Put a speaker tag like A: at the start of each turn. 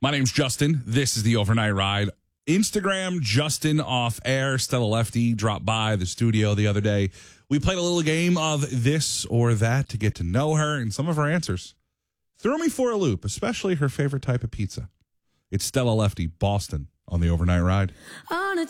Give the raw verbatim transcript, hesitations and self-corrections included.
A: My name's Justin. This is the Overnight Ride. Instagram, Justin Off Air. Stella Lefty dropped by the studio the other day. We played a little game of this or that to get to know her, and some of her answers threw me for a loop, especially her favorite type of pizza. It's Stella Lefty, Boston, on the Overnight Ride.
B: On a